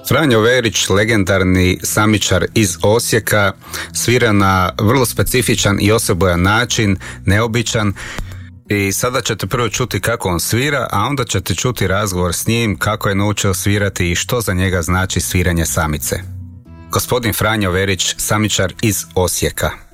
Franjo Verić, legendarni samičar iz Osijeka, svira na vrlo specifičan i osobojan način, neobičan. I sada ćete prvo čuti kako on svira, a onda ćete čuti razgovor s njim, kako je naučio svirati i što za njega znači sviranje samice. Gospodin Franjo Verić, samičar iz Osijeka.